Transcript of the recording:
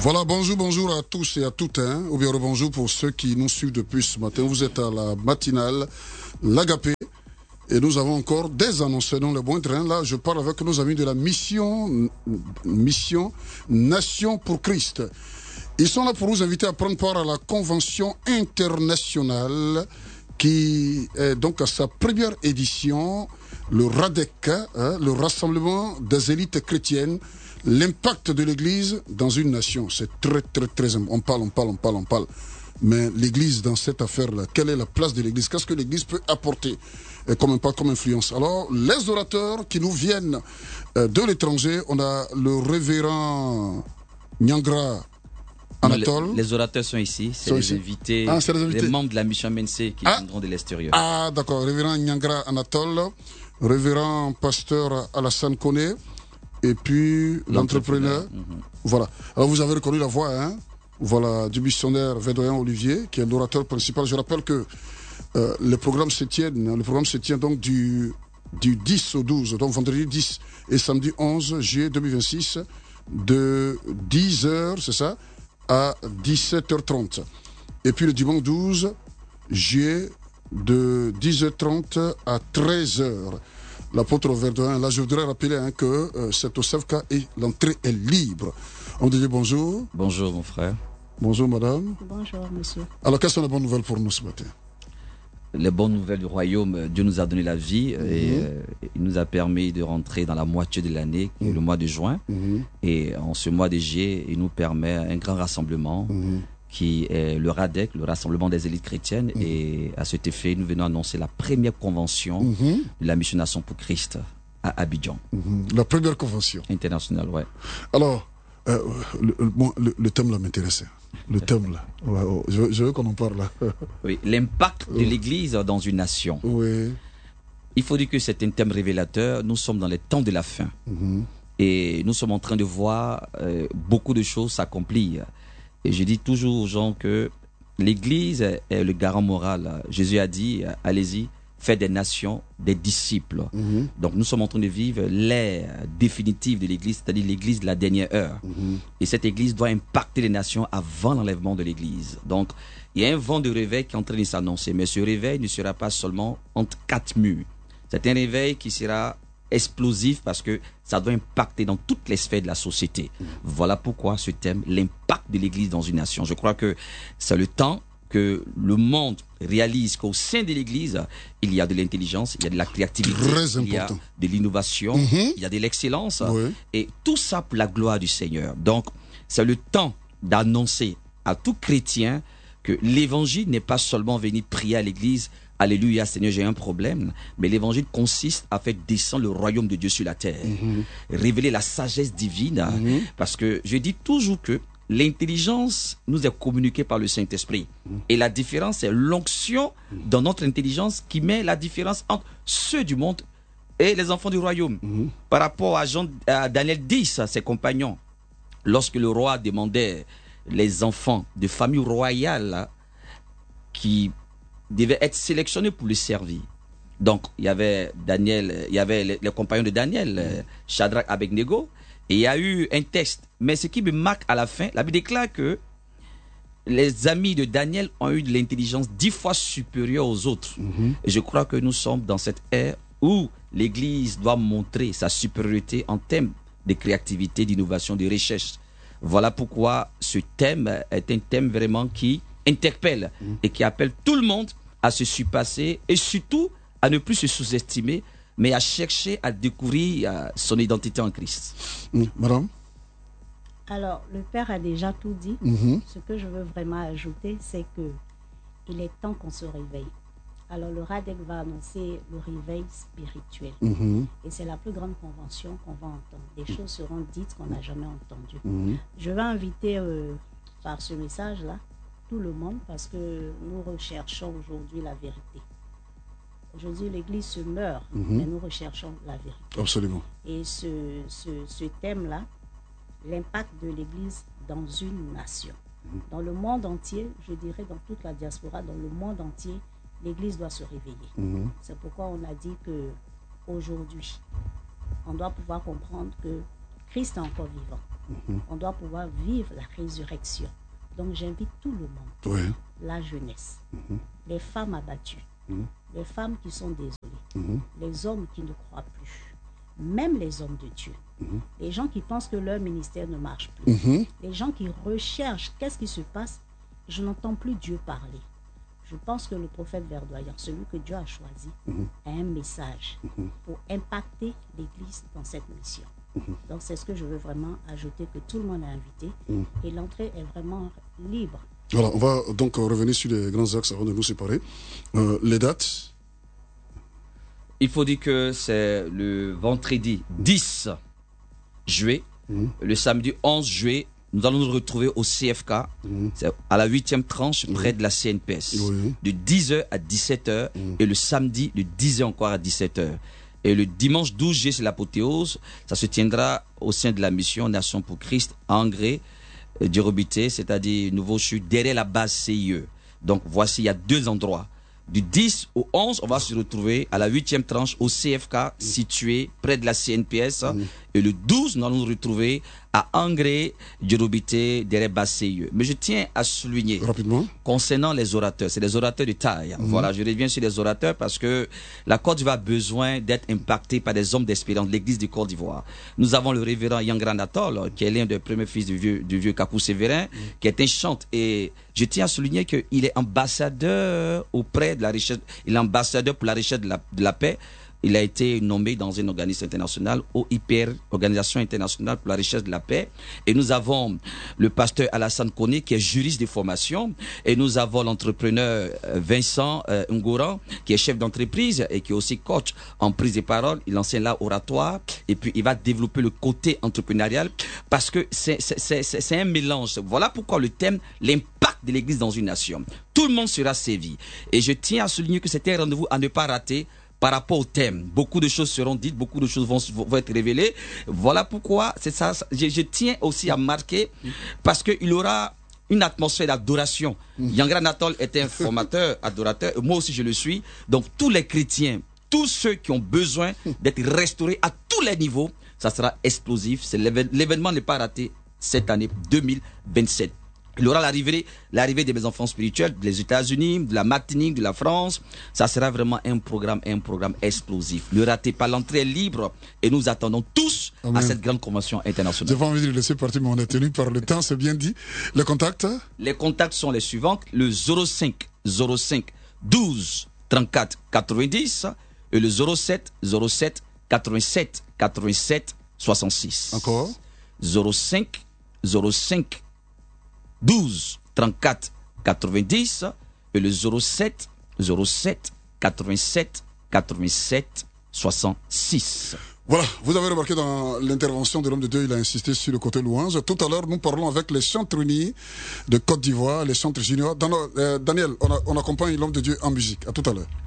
Voilà, bonjour à tous et à toutes, hein, ou bien bonjour pour ceux qui nous suivent depuis ce matin. Vous êtes à la matinale, l'Agapé, et nous avons encore des annonces dans le bon train. Là, je parle avec nos amis de la mission Nation pour Christ. Ils sont là pour nous inviter à prendre part à la convention internationale qui est donc à sa première édition, le RADEC, hein, le Rassemblement des élites chrétiennes. L'impact de l'Église dans une nation, c'est très important. On parle. Mais l'Église dans cette affaire-là, quelle est la place de l'Église? Qu'est-ce que l'Église peut apporter comme impact, comme influence? Alors, les orateurs qui nous viennent de l'étranger, on a le révérend Nyangra Anatole. Les orateurs sont ici, c'est les invités, les membres de la mission MNC qui viendront de l'extérieur. Ah, d'accord, révérend Nyangra Anatole, révérend pasteur Alassane Koné, et puis l'entrepreneur. Voilà. Alors vous avez reconnu la voix, hein? Voilà, du missionnaire Védoyen Olivier, qui est l'orateur principal. Je rappelle que le programme se tient donc du 10 au 12, donc vendredi 10 et samedi 11 juillet 2026, de 10h, c'est ça, à 17h30. Et puis le dimanche 12 juillet, de 10h30 à 13h. L'apôtre Verdoyen, là je voudrais rappeler que c'est au CEFCA et l'entrée est libre. On dit bonjour. Bonjour mon frère. Bonjour madame. Bonjour monsieur. Alors quelles sont les bonnes nouvelles pour nous ce matin? Les bonnes nouvelles du royaume, Dieu nous a donné la vie et il nous a permis de rentrer dans la moitié de l'année, qui est le mois de juin. Et en ce mois de juillet, il nous permet un grand rassemblement qui est le RADEC, le Rassemblement des élites chrétiennes. Et à cet effet, nous venons annoncer la première convention de la mission Nation pour Christ à Abidjan. La première convention internationale, ouais. Alors, le thème là m'intéressait. Le thème là, je veux qu'on en parle là. Oui, l'impact de l'Église dans une nation. Oui. Il faut dire que c'est un thème révélateur. Nous sommes dans les temps de la fin. Et nous sommes en train de voir beaucoup de choses s'accomplir. Et je dis toujours aux gens que l'Église est le garant moral. Jésus a dit, allez-y, faites des nations des disciples. Donc nous sommes en train de vivre l'ère définitive de l'Église, c'est-à-dire l'Église de la dernière heure. Et cette Église doit impacter les nations avant l'enlèvement de l'Église. Donc il y a un vent de réveil qui est en train de s'annoncer. Mais ce réveil ne sera pas seulement entre quatre murs. C'est un réveil qui sera explosif parce que ça doit impacter dans toutes les sphères de la société. Voilà pourquoi ce thème, l'impact de l'Église dans une nation. Je crois que c'est le temps que le monde réalise qu'au sein de l'Église, il y a de l'intelligence, il y a de la créativité, il y a de l'innovation, il y a de l'excellence, et tout ça pour la gloire du Seigneur. Donc, c'est le temps d'annoncer à tout chrétien que l'évangile n'est pas seulement venir prier à l'Église, alléluia Seigneur, j'ai un problème, mais l'évangile consiste à faire descendre le royaume de Dieu sur la terre, révéler la sagesse divine, parce que je dis toujours que l'intelligence nous est communiquée par le Saint-Esprit. Et la différence, c'est l'onction dans notre intelligence qui met la différence entre ceux du monde et les enfants du royaume. Par rapport à Daniel 10, ses compagnons, lorsque le roi demandait les enfants de famille royale qui devaient être sélectionnés pour le servir. Donc, il y avait Daniel, il y avait les compagnons de Daniel, Shadrach, Abednego, et il y a eu un test. Mais ce qui me marque à la fin, la Bible déclare que les amis de Daniel ont eu de l'intelligence 10 fois supérieure aux autres. Et je crois que nous sommes dans cette ère où l'Église doit montrer sa supériorité en termes de créativité, d'innovation, de recherche. Voilà pourquoi ce thème est un thème vraiment qui interpelle et qui appelle tout le monde à se surpasser et surtout à ne plus se sous-estimer, mais à chercher à découvrir son identité en Christ. Madame? Alors, le Père a déjà tout dit. Ce que je veux vraiment ajouter, c'est que il est temps qu'on se réveille. Alors, le RADEC va annoncer le réveil spirituel. Et c'est la plus grande convention qu'on va entendre. Des choses seront dites qu'on n'a jamais entendues. Je vais inviter par ce message-là tout le monde parce que nous recherchons aujourd'hui la vérité. Aujourd'hui, l'Église se meurt, mais nous recherchons la vérité. Absolument. Et ce thème-là, l'impact de l'Église dans une nation. Dans le monde entier, je dirais dans toute la diaspora, dans le monde entier, l'Église doit se réveiller. C'est pourquoi on a dit qu'aujourd'hui, on doit pouvoir comprendre que Christ est encore vivant. On doit pouvoir vivre la résurrection. Donc j'invite tout le monde, Oui. la jeunesse, les femmes abattues, les femmes qui sont désolées, les hommes qui ne croient plus, même les hommes de Dieu, les gens qui pensent que leur ministère ne marche plus, les gens qui recherchent qu'est-ce qui se passe. Je n'entends plus Dieu parler. Je pense que le prophète verdoyant, celui que Dieu a choisi, a un message pour impacter l'Église dans cette mission. Donc c'est ce que je veux vraiment ajouter, que tout le monde est invité et l'entrée est vraiment libre. Voilà, on va donc revenir sur les grands axes avant de nous séparer. Les dates. Il faut dire que c'est le vendredi 10 juillet, le samedi 11 juillet, nous allons nous retrouver au CFK, c'est à la 8e tranche près de la CNPS, de 10h à 17h, et le samedi de 10h encore à 17h. Et le dimanche 12 juillet, c'est l'apothéose, ça se tiendra au sein de la mission Nation pour Christ, à Angré, Dirobité, c'est-à-dire Nouveau Chute, derrière la base CIE. Donc voici, il y a 2 endroits. Du 10 au 11, on va se retrouver à la 8e tranche au CFK, situé près de la CNPS. Et le 12, nous allons nous retrouver à Angré, Dirobité, derrière base CIE. Mais je tiens à souligner, rapidement, concernant les orateurs, c'est des orateurs de taille. Voilà, je reviens sur les orateurs parce que la Côte d'Ivoire a besoin d'être impactée par des hommes d'espérance, l'église de Côte d'Ivoire. Nous avons le révérend Yangra Anatole, qui est l'un des premiers fils du vieux Kakou Sévérin, qui est un chante. Et je tiens à souligner qu'il est ambassadeur auprès de la richesse, il est ambassadeur pour la richesse de la paix. Il a été nommé dans un organisme international, OIPR, Organisation internationale pour la richesse de la paix. Et nous avons le pasteur Alassane Koné, qui est juriste de formation. Et nous avons l'entrepreneur Vincent Ngoran, qui est chef d'entreprise et qui est aussi coach en prise de parole. Il enseigne là oratoire. Et puis, il va développer le côté entrepreneurial parce que c'est un mélange. Voilà pourquoi le thème, l'impact de l'Église dans une nation. Tout le monde sera servi. Et je tiens à souligner que c'était un rendez-vous à ne pas rater. Par rapport au thème, beaucoup de choses seront dites, beaucoup de choses vont être révélées. Voilà pourquoi c'est ça. Je tiens aussi à marquer parce qu'il y aura une atmosphère d'adoration. Yangra Anatole est un formateur, adorateur. Moi aussi je le suis. Donc tous les chrétiens, tous ceux qui ont besoin d'être restaurés à tous les niveaux, ça sera explosif. L'événement n'est pas raté cette année 2027. Il y aura l'arrivée de mes enfants spirituels des États-Unis, de la Martinique, de la France. Ça sera vraiment un programme explosif. Ne ratez pas, l'entrée est libre et nous attendons tous à cette grande convention internationale. J'ai pas envie de laisser partir, mais on est tenu par le temps, c'est bien dit. Les contacts? Les contacts sont les suivants. Le 05 12 34 90 et le 07 87 66. Encore? 05 12 34 90 et le 07 87 66. Voilà, vous avez remarqué dans l'intervention de l'homme de Dieu, il a insisté sur le côté louange. Tout à l'heure, nous parlons avec les chantres unis de Côte d'Ivoire, les chantres juniors. Daniel, on accompagne l'homme de Dieu en musique. À tout à l'heure.